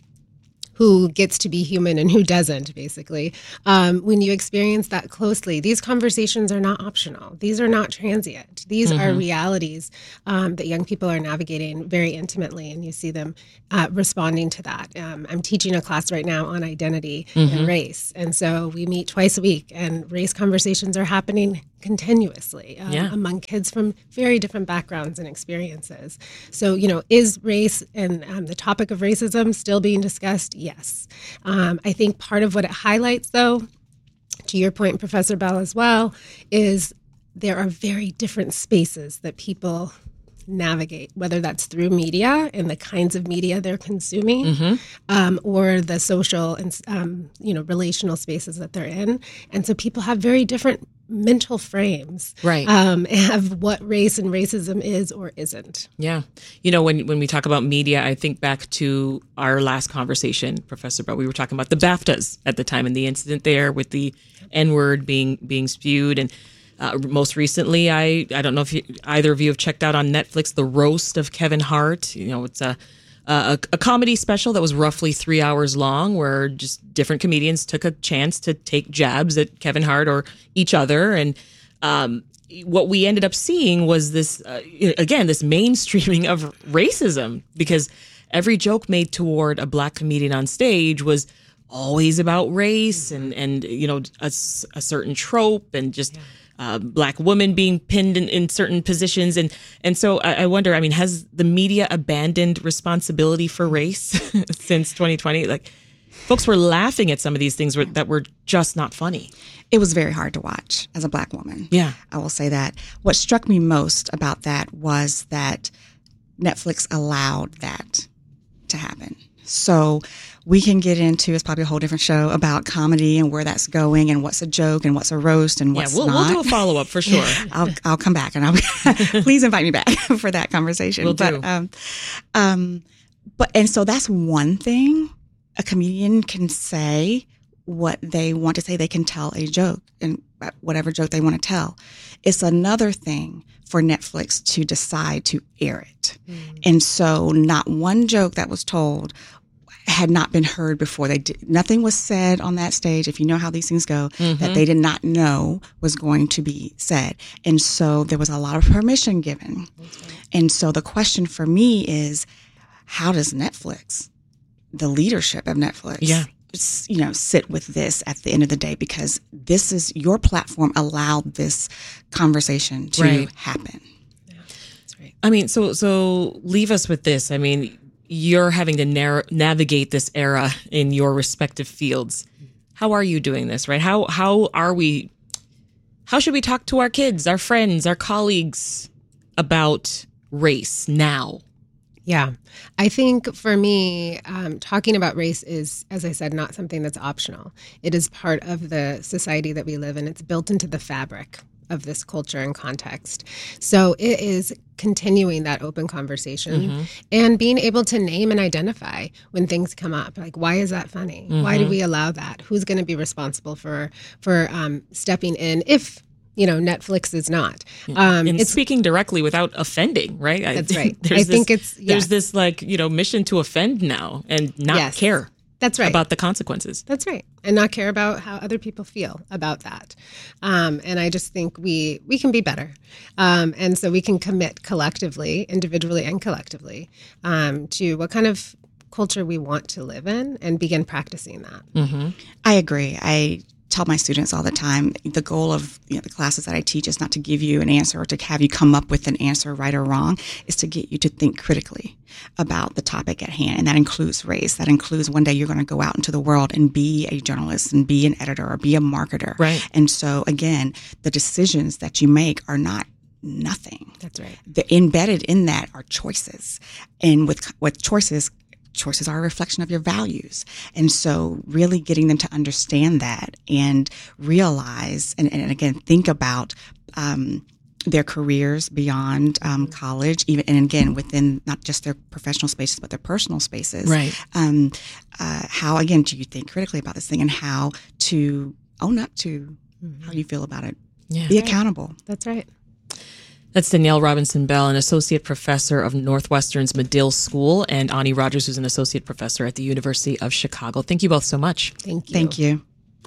who gets to be human and who doesn't, basically. Um, when you experience that closely, these conversations are not optional. These are not transient. These mm-hmm. are realities um, that young people are navigating very intimately, and you see them uh, responding to that. Um, I'm teaching a class right now on identity mm-hmm. and race, and so we meet twice a week, and race conversations are happening continuously um, yeah. among kids from very different backgrounds and experiences. So, you know, is race and um, the topic of racism still being discussed? Yes. Um, I think part of what it highlights, though, to your point, Professor Bell, as well, is there are very different spaces that people navigate, whether that's through media and the kinds of media they're consuming, mm-hmm. um, or the social and um, you know relational spaces that they're in. And so people have very different mental frames right. um, of what race and racism is or isn't. Yeah. You know, when when we talk about media, I think back to our last conversation, Professor Bell. We were talking about the BAFTAs at the time and the incident there with the N-word being being spewed. And Uh, most recently, I, I don't know if you, either of you have checked out on Netflix, The Roast of Kevin Hart. You know, it's a, a a comedy special that was roughly three hours long where just different comedians took a chance to take jabs at Kevin Hart or each other. And um, what we ended up seeing was this, uh, again, this mainstreaming of racism, because every joke made toward a black comedian on stage was always about race and, and you know, a, a certain trope and just... Yeah. Uh, black women being pinned in, in certain positions. And and so I, I wonder, I mean, has the media abandoned responsibility for race since twenty twenty? Like, folks were laughing at some of these things were, that were just not funny. It was very hard to watch as a black woman. Yeah. I will say that. What struck me most about that was that Netflix allowed that to happen. So we can get into, it's probably a whole different show about comedy and where that's going and what's a joke and what's a roast and what's yeah, we'll, not. We'll do a follow-up for sure. I'll I'll come back and I'll please invite me back for that conversation. We'll but, do. Um, um, but, and so that's one thing a comedian can say what they want to say. They can tell a joke and whatever joke they want to tell. It's another thing for Netflix to decide to air it. Mm. And so not one joke that was told had not been heard before. They did, nothing was said on that stage, if you know how these things go, mm-hmm. that they did not know was going to be said. And so there was a lot of permission given. Right. And so the question for me is, how does Netflix, the leadership of Netflix, yeah. you know, sit with this at the end of the day? Because this is, your platform allowed this conversation to right. happen. Yeah, that's right. I mean, so so leave us with this. I mean, you're having to narrow, navigate this era in your respective fields. How are you doing this, right? How how are we, how should we talk to our kids, our friends, our colleagues about race now? Yeah, I think for me, um, talking about race is, as I said, not something that's optional. It is part of the society that we live in. It's built into the fabric of this culture and context. So it is continuing that open conversation mm-hmm. and being able to name and identify when things come up. Like, why is that funny? Mm-hmm. Why do we allow that? Who's going to be responsible for for um, stepping in if, you know, Netflix is not? Um, and it's speaking directly without offending, right? That's right. I this, think it's, yeah. There's this like, you know, mission to offend now and not yes. care. That's right. About the consequences. That's right. And not care about how other people feel about that. Um, and I just think we we can be better. Um, and so we can commit collectively, individually and collectively, um, to what kind of culture we want to live in and begin practicing that. Mm-hmm. I agree. I tell my students all the time, the goal of you know, the classes that I teach is not to give you an answer or to have you come up with an answer, right or wrong. Is to get you to think critically about the topic at hand. And that includes race. That includes one day you're going to go out into the world and be a journalist and be an editor or be a marketer. Right. And so, again, the decisions that you make are not nothing. That's right. The embedded in that are choices. And with with choices, choices are a reflection of your values. And so really getting them to understand that and realize, and, and again, think about um, their careers beyond um, college, even and again within not just their professional spaces but their personal spaces. Right. Um, uh, how again do you think critically about this thing, and how to own up to mm-hmm. how you feel about it? Yeah. Be accountable. That's right. That's Danielle Robinson Bell, an associate professor of Northwestern's Medill School, and Ani Rogers, who's an associate professor at the University of Chicago. Thank you both so much. Thank you. Thank you.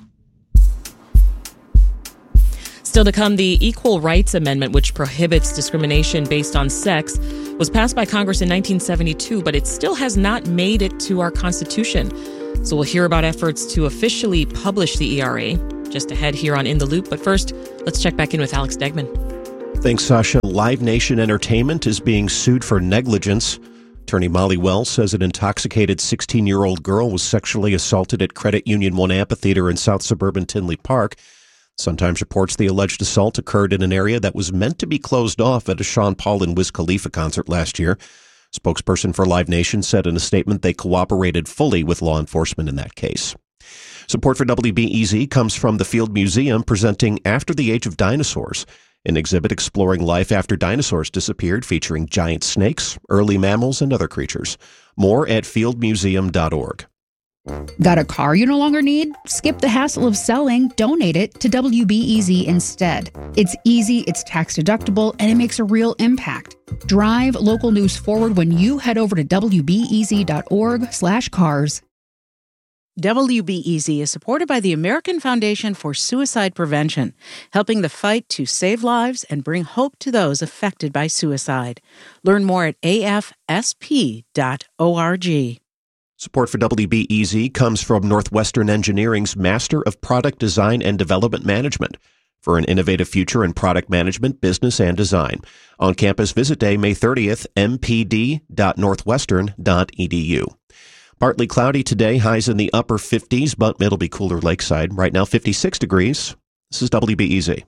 Still to come, the Equal Rights Amendment, which prohibits discrimination based on sex, was passed by Congress in nineteen seventy-two, but it still has not made it to our Constitution. So we'll hear about efforts to officially publish the E R A just ahead here on In the Loop. But first, let's check back in with Alex Degman. Thanks, Sasha. Live Nation Entertainment is being sued for negligence. Attorney Molly Wells says an intoxicated sixteen-year-old girl was sexually assaulted at Credit Union One Amphitheater in south suburban Tinley Park. Sometimes reports the alleged assault occurred in an area that was meant to be closed off at a Sean Paul and Wiz Khalifa concert last year. Spokesperson for Live Nation said in a statement they cooperated fully with law enforcement in that case. Support for W B E Z comes from the Field Museum presenting After the Age of Dinosaurs, an exhibit exploring life after dinosaurs disappeared, featuring giant snakes, early mammals, and other creatures. More at field museum dot org. Got a car you no longer need? Skip the hassle of selling, donate it to W B E Z instead. It's easy, it's tax deductible, and it makes a real impact. Drive local news forward when you head over to W B E Z dot org slash cars. W B E Z is supported by the American Foundation for Suicide Prevention, helping the fight to save lives and bring hope to those affected by suicide. Learn more at A F S P dot org. Support for W B E Z comes from Northwestern Engineering's Master of Product Design and Development Management for an innovative future in product management, business, and design. On-campus visit day, May thirtieth, m p d dot northwestern dot e d u. Partly cloudy today, highs in the upper fifties, but it'll be cooler lakeside. Right now, fifty-six degrees. This is W B E Z.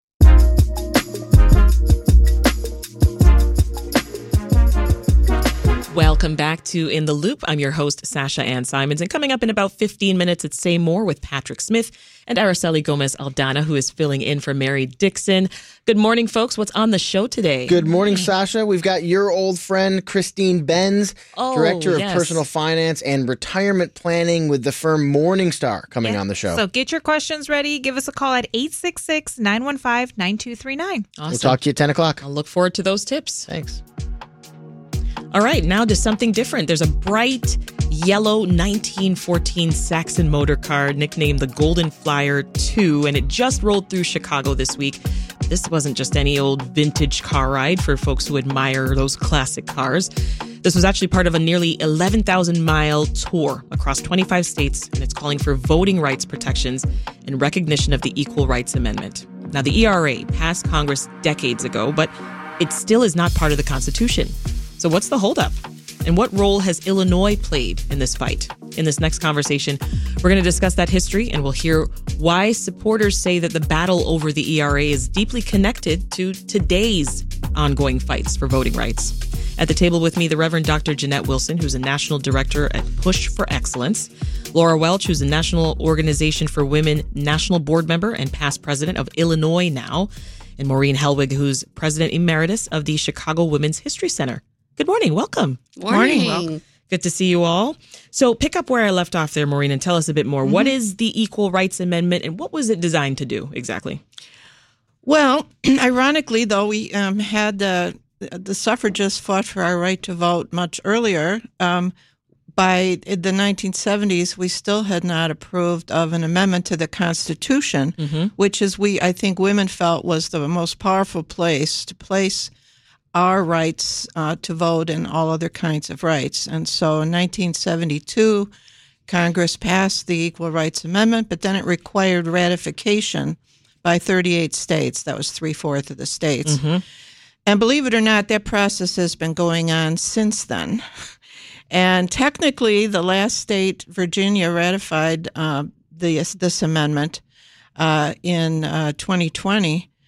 Welcome back to In the Loop. I'm your host, Sasha Ann Simons. And coming up in about fifteen minutes, it's Say More with Patrick Smith and Araceli Gomez Aldana, who is filling in for Mary Dixon. Good morning, folks. What's on the show today? Good morning, Sasha. We've got your old friend, Christine Benz, oh, Director of yes. Personal Finance and Retirement Planning with the firm Morningstar, coming yeah. on the show. So get your questions ready. Give us a call at eight six six, nine one five, nine two three nine. Awesome. We'll talk to you at ten o'clock. I'll look forward to those tips. Thanks. All right, now to something different. There's a bright yellow nineteen fourteen Saxon motor car nicknamed the Golden Flyer two, and it just rolled through Chicago this week. This wasn't just any old vintage car ride for folks who admire those classic cars. This was actually part of a nearly eleven thousand mile tour across twenty-five states, and it's calling for voting rights protections in recognition of the Equal Rights Amendment. Now, the E R A passed Congress decades ago, but it still is not part of the Constitution. So what's the holdup? And what role has Illinois played in this fight? In this next conversation, we're going to discuss that history, and we'll hear why supporters say that the battle over the E R A is deeply connected to today's ongoing fights for voting rights. At the table with me, the Reverend Doctor Jeanette Wilson, who's a national director at Push for Excellence, Laura Welch, who's a National Organization for Women national board member and past president of Illinois Now, and Maureen Helwig, who's president emeritus of the Chicago Women's History Center. Good morning. Welcome. Morning. Morning. Good to see you all. So pick up where I left off there, Maureen, and tell us a bit more. Mm-hmm. What is the Equal Rights Amendment, and what was it designed to do exactly? Well, ironically, though, we um, had uh, the suffragists fought for our right to vote much earlier. Um, by the nineteen seventies, we still had not approved of an amendment to the Constitution, mm-hmm. which is we I think women felt was the most powerful place to place our rights uh, to vote and all other kinds of rights. And so in nineteen seventy-two, Congress passed the Equal Rights Amendment, but then it required ratification by thirty-eight states. That was three-fourths of the states. Mm-hmm. And believe it or not, that process has been going on since then. And technically, the last state, Virginia, ratified uh, the, this amendment uh, in uh, twenty twenty.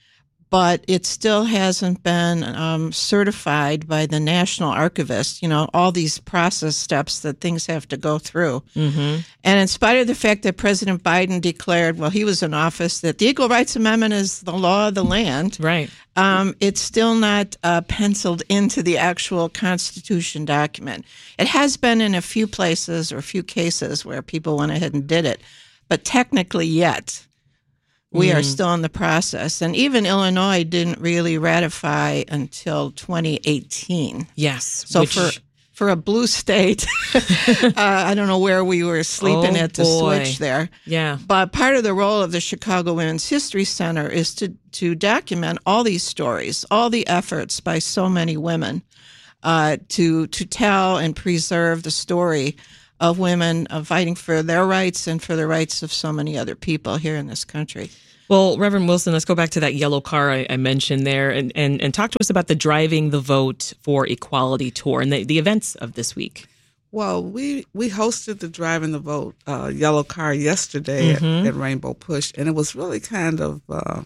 but it still hasn't been um, certified by the National Archivist. You know, all these process steps that things have to go through. Mm-hmm. And in spite of the fact that President Biden declared, while he was in office, that the Equal Rights Amendment is the law of the land, right? Um, it's still not uh, penciled into the actual Constitution document. It has been in a few places or a few cases where people went ahead and did it, but technically yet. We mm. are still in the process. And even Illinois didn't really ratify until twenty eighteen. Yes. So which... for for a blue state, uh, I don't know where we were sleeping oh, at the boy. switch there. Yeah. But part of the role of the Chicago Women's History Center is to, to document all these stories, all the efforts by so many women uh, to to tell and preserve the story of women uh, fighting for their rights and for the rights of so many other people here in this country. Well, Reverend Wilson, let's go back to that yellow car I, I mentioned there and, and, and talk to us about the Driving the Vote for Equality tour and the, the events of this week. Well, we, we hosted the Driving the Vote uh, yellow car yesterday mm-hmm. at, at Rainbow Push, and it was really kind of uh,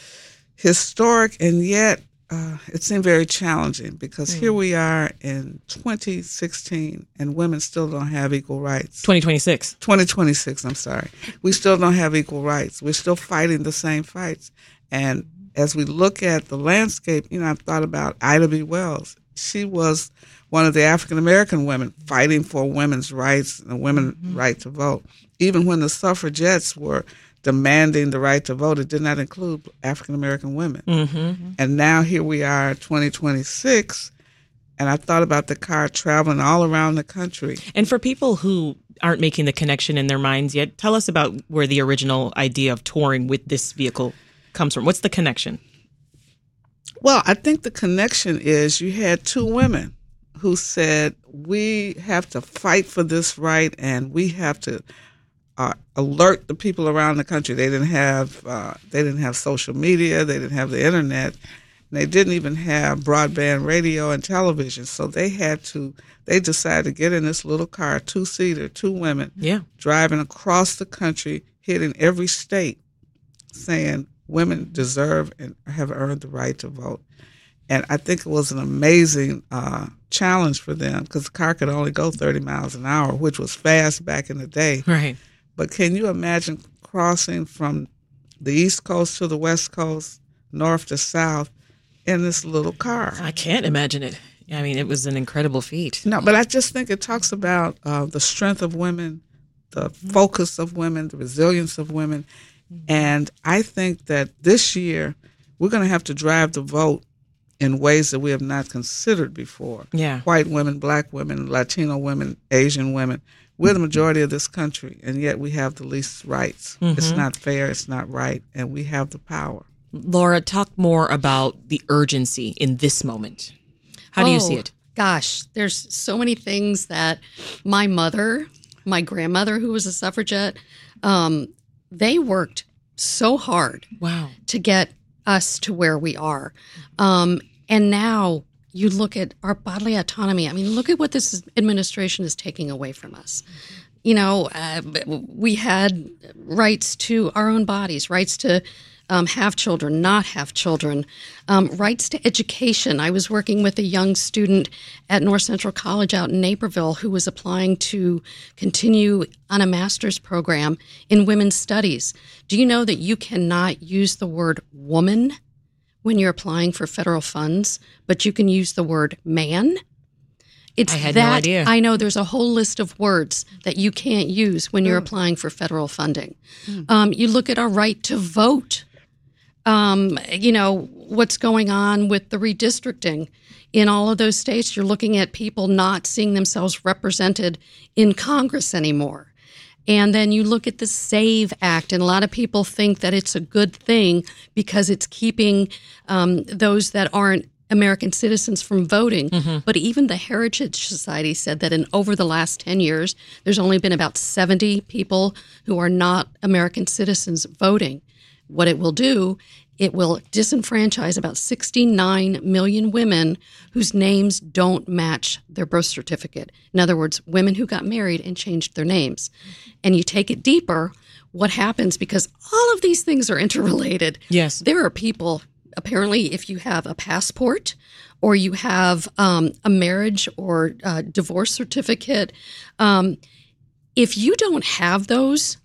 historic, and yet Uh, it seemed very challenging because mm. here we are in twenty sixteen and women still don't have equal rights. twenty twenty-six. twenty twenty-six, I'm sorry. We still don't have equal rights. We're still fighting the same fights. And as we look at the landscape, you know, I've thought about Ida B. Wells. She was one of the African-American women fighting for women's rights and the women's mm-hmm. right to vote. Even when the suffragettes were demanding the right to vote, it did not include African-American women. Mm-hmm. And now here we are, twenty twenty-six, and I thought about the car traveling all around the country. And for people who aren't making the connection in their minds yet, tell us about where the original idea of touring with this vehicle comes from. What's the connection? Well, I think the connection is you had two women who said, we have to fight for this right, and we have to Uh, alert the people around the country. They didn't have uh, they didn't have social media. They didn't have the internet. And they didn't even have broadband radio and television. So they had to. They decided to get in this little car, two seater, two women, yeah, driving across the country, hitting every state, saying women deserve and have earned the right to vote. And I think it was an amazing uh, challenge for them because the car could only go thirty miles an hour, which was fast back in the day. Right. But can you imagine crossing from the East Coast to the West Coast, north to south, in this little car? I can't imagine it. I mean, it was an incredible feat. No, but I just think it talks about uh, the strength of women, the focus of women, the resilience of women. And I think that this year we're going to have to drive the vote in ways that we have not considered before. Yeah. White women, black women, Latino women, Asian women. We're the majority of this country, and yet we have the least rights. Mm-hmm. It's not fair. It's not right. And we have the power. Laura, talk more about the urgency in this moment. How do oh, you see it? Gosh, there's so many things that my mother, my grandmother, who was a suffragette, um, they worked so hard wow. to get us to where we are. Um, and now you look at our bodily autonomy. I mean, look at what this administration is taking away from us. You know, uh, we had rights to our own bodies, rights to um, have children, not have children, um, rights to education. I was working with a young student at North Central College out in Naperville who was applying to continue on a master's program in women's studies. Do you know that you cannot use the word woman when you're applying for federal funds, but you can use the word man? It's I had that, no idea. I know there's a whole list of words that you can't use when you're mm. applying for federal funding. Mm. Um, you look at our right to vote. Um, you know, what's going on with the redistricting in all of those states. You're looking at people not seeing themselves represented in Congress anymore. And then you look at the SAVE Act, and a lot of people think that it's a good thing because it's keeping um, those that aren't American citizens from voting. Mm-hmm. But even the Heritage Society said that in over the last ten years, there's only been about seventy people who are not American citizens voting. What it will do, it will disenfranchise about sixty-nine million women whose names don't match their birth certificate. In other words, women who got married and changed their names. And you take it deeper, what happens, because all of these things are interrelated. Yes. There are people apparently, if you have a passport or you have um, a marriage or uh, divorce certificate, um, if you don't have those,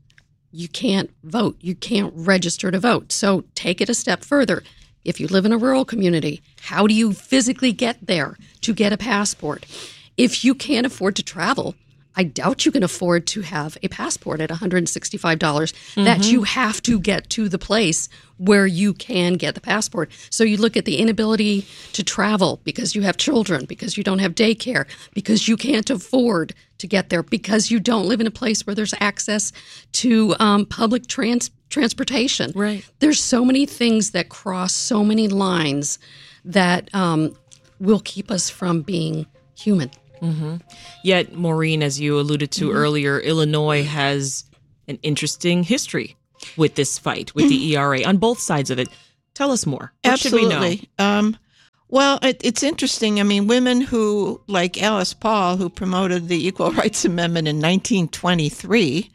you can't vote. You can't register to vote. So take it a step further. If you live in a rural community, how do you physically get there to get a passport? If you can't afford to travel, I doubt you can afford to have a passport at one hundred sixty-five dollars mm-hmm. that you have to get to the place where you can get the passport. So you look at the inability to travel because you have children, because you don't have daycare, because you can't afford to get there, because you don't live in a place where there's access to um, public trans- transportation. Right. There's so many things that cross so many lines that um, will keep us from being human. Mm-hmm. Yet, Maureen, as you alluded to mm-hmm. earlier, Illinois has an interesting history with this fight, with the E R A, on both sides of it. Tell us more. What Absolutely. should we know? Um, well, it, it's interesting. I mean, women who, like Alice Paul, who promoted the Equal Rights Amendment in nineteen twenty-three,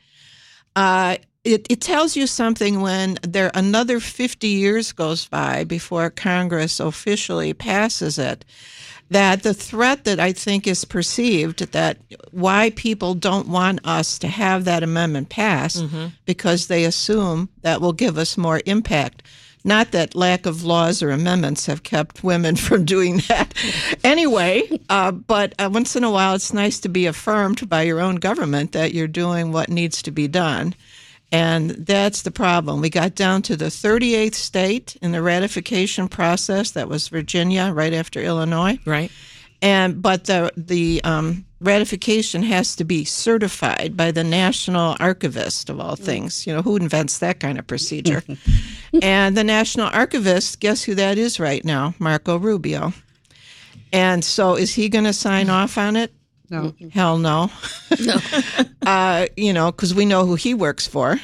uh, it, it tells you something when there another fifty years goes by before Congress officially passes it, that the threat that I think is perceived, that why people don't want us to have that amendment passed, mm-hmm. because they assume that will give us more impact. Not that lack of laws or amendments have kept women from doing that anyway, uh, but uh, once in a while it's nice to be affirmed by your own government that you're doing what needs to be done. And that's the problem. We got down to the thirty-eighth state in the ratification process. That was Virginia, right after Illinois. Right. And but the the um, ratification has to be certified by the National Archivist of all things. You know, who invents that kind of procedure? And the National Archivist, guess who that is right now? Marco Rubio. And so, is he going to sign off on it? No. Hell no. No. uh, you know, because we know who he works for.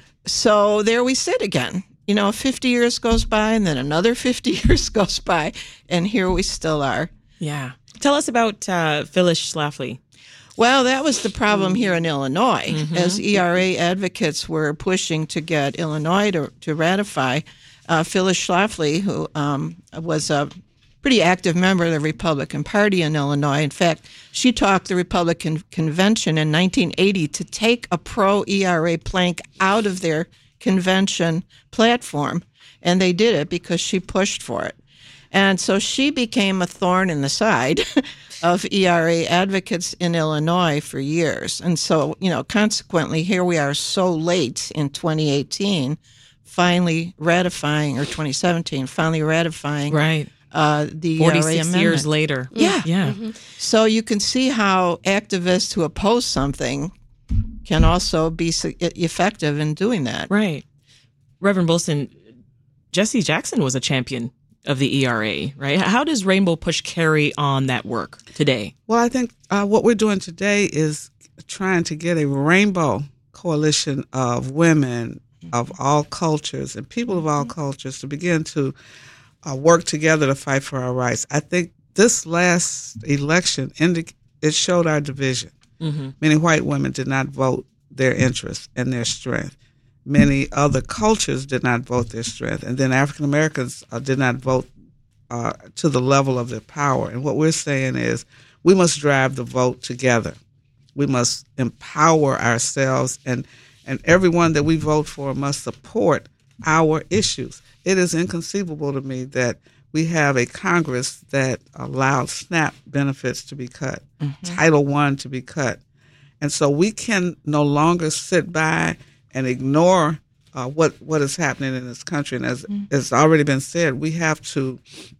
So there we sit again. You know, fifty years goes by and then another fifty years goes by, and here we still are. Yeah. Tell us about uh, Phyllis Schlafly. Well, that was the problem here in Illinois. Mm-hmm. As E R A advocates were pushing to get Illinois to, to ratify, uh, Phyllis Schlafly, who um, was a pretty active member of the Republican Party in Illinois. In fact, she talked the Republican convention in nineteen eighty to take a pro-E R A plank out of their convention platform, and they did it because she pushed for it. And so she became a thorn in the side of E R A advocates in Illinois for years. And so, you know, consequently, here we are so late in twenty eighteen, finally ratifying, or twenty seventeen, finally ratifying right. Uh, the E R A forty-six amendment. years later. Yeah. Yeah. Mm-hmm. So you can see how activists who oppose something can also be effective in doing that. Right. Reverend Bolson, Jesse Jackson was a champion of the E R A, right? How does Rainbow Push carry on that work today? Well, I think uh, what we're doing today is trying to get a rainbow coalition of women of all cultures and people of all cultures to begin to Uh, work together to fight for our rights. I think this last election, indic- it showed our division. Mm-hmm. Many white women did not vote their interests and their strength. Many other cultures did not vote their strength. And then African Americans uh, did not vote uh, to the level of their power. And what we're saying is we must drive the vote together. We must empower ourselves, and, and everyone that we vote for must support our issues. It is inconceivable to me that we have a Congress that allowed SNAP benefits to be cut, mm-hmm. Title One to be cut. And so we can no longer sit by and ignore uh, what, what is happening in this country. And as mm-hmm. it's already been said, we have to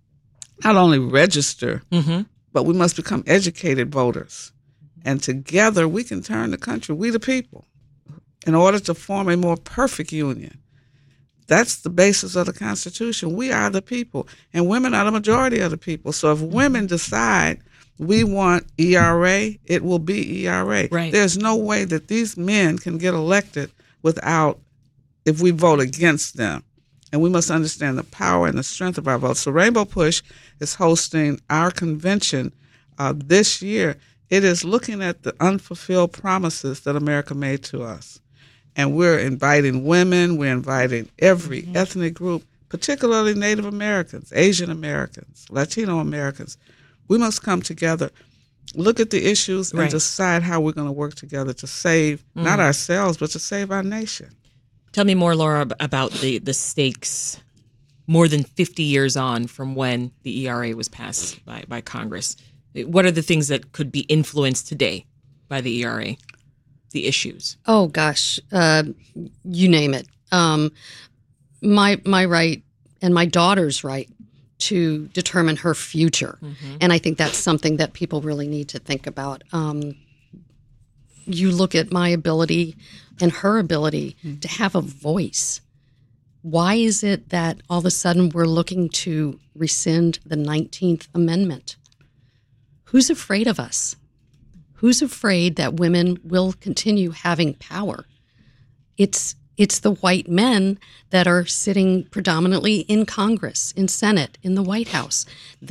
not only register, mm-hmm. but we must become educated voters. And together we can turn the country, we the people, in order to form a more perfect union. That's the basis of the Constitution. We are the people, and women are the majority of the people. So if women decide we want E R A, it will be E R A. Right. There's no way that these men can get elected without, if we vote against them. And we must understand the power and the strength of our vote. So Rainbow Push is hosting our convention uh, this year. It is looking at the unfulfilled promises that America made to us. And we're inviting women, we're inviting every mm-hmm. ethnic group, particularly Native Americans, Asian Americans, Latino Americans. We must come together, look at the issues, and Right. decide how we're going to work together to save Mm. not ourselves, but to save our nation. Tell me more, Laura, ab- about the, the stakes more than fifty years on from when the E R A was passed by, by Congress. What are the things that could be influenced today by the E R A, the issues? Oh gosh, uh, you name it. Um, my my right and my daughter's right to determine her future, Mhm. and I think that's something that people really need to think about. Um, you look at my ability and her ability to have a voice. Why is it that all of a sudden we're looking to rescind the nineteenth Amendment? Who's afraid of us? Who's afraid that women will continue having power? It's it's the white men that are sitting predominantly in Congress, in Senate, in the White House.